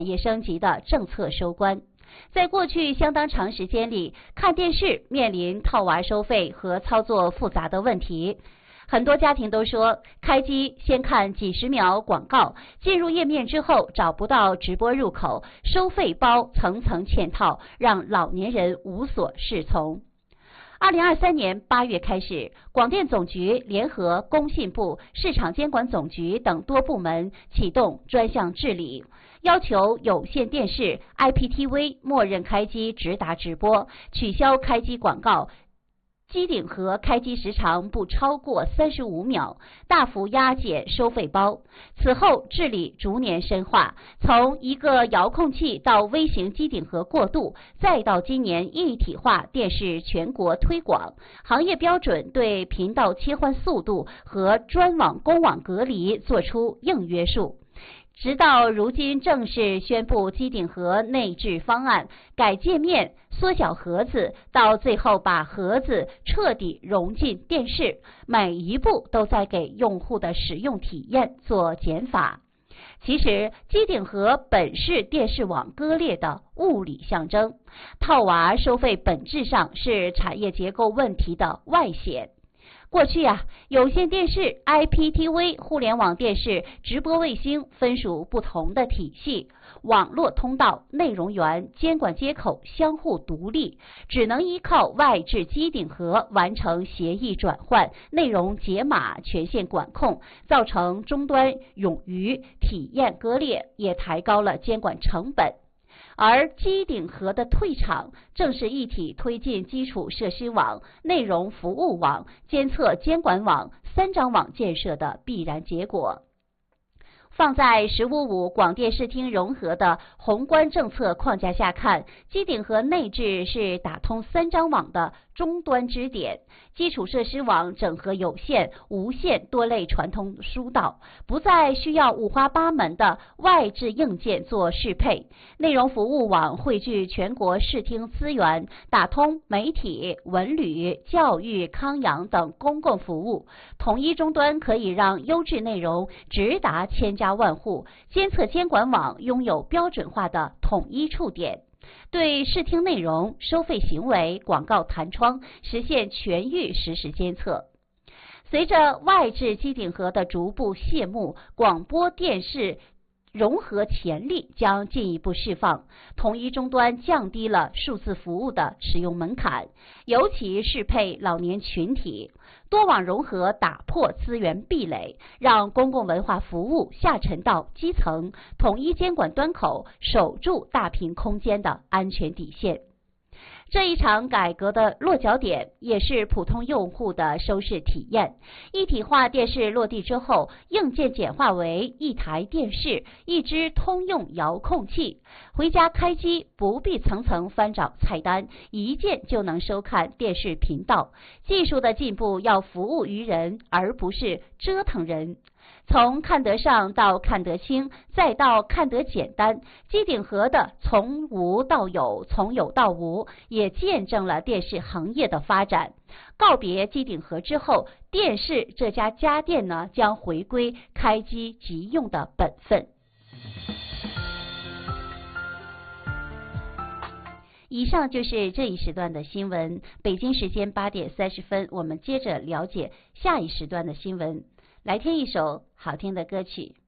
业升级的政策收官。在过去相当长时间里，看电视面临套娃收费和操作复杂的问题。很多家庭都说，开机先看几十秒广告，进入页面之后找不到直播入口，收费包层层嵌套，让老年人无所适从。2023年8月开始，广电总局联合工信部、市场监管总局等多部门启动专项治理，要求有线电视 IPTV 默认开机直达直播，取消开机广告，机顶盒开机时长不超过35秒，大幅压减收费包。此后治理逐年深化，从一个遥控器到微型机顶盒过渡，再到今年一体化电视全国推广，行业标准对频道切换速度和专网公网隔离做出硬约束。直到如今正式宣布机顶盒内置方案，改界面、缩小盒子，到最后把盒子彻底融进电视，每一步都在给用户的使用体验做减法。其实，机顶盒本是电视网割裂的物理象征，套娃收费本质上是产业结构问题的外显。过去有线电视、IPTV、互联网电视、直播卫星分属不同的体系，网络通道、内容源、监管接口相互独立，只能依靠外置机顶盒完成协议转换、内容解码、权限管控，造成终端冗余、体验割裂，也抬高了监管成本。而机顶盒的退场，正是一体推进基础设施网、内容服务网、监测监管网三张网建设的必然结果。放在“15/5”广电视听融合的宏观政策框架下看，机顶盒内置是打通三张网的终端支点，基础设施网整合有线、无线多类传通疏导，不再需要五花八门的外置硬件做适配。内容服务网汇聚全国视听资源，打通媒体、文旅、教育、康养等公共服务，统一终端可以让优质内容直达千家万户。监测监管网拥有标准化的统一触点，对视听内容、收费行为、广告弹窗实现全域实时监测。随着外置机顶盒的逐步谢幕，广播电视融合潜力将进一步释放，统一终端降低了数字服务的使用门槛，尤其适配老年群体。多网融合打破资源壁垒，让公共文化服务下沉到基层，统一监管端口，守住大屏空间的安全底线。这一场改革的落脚点，也是普通用户的收视体验。一体化电视落地之后，硬件简化为一台电视、一支通用遥控器，回家开机不必层层翻找菜单，一键就能收看电视频道。技术的进步要服务于人，而不是折腾人。从看得上到看得清，再到看得简单，机顶盒的从无到有，从有到无，也见证了电视行业的发展。告别机顶盒之后，电视这家家电呢，将回归开机即用的本分。以上就是这一时段的新闻。北京时间8点30分，我们接着了解下一时段的新闻。来听一首好听的歌曲。